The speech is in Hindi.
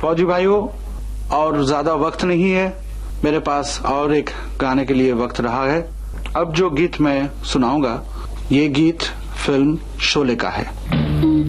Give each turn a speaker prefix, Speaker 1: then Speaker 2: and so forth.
Speaker 1: फौजी भाइयों, और ज्यादा वक्त नहीं है मेरे पास, और एक गाने के लिए वक्त रहा है। अब जो गीत मैं सुनाऊंगा, ये गीत फिल्म शोले का है।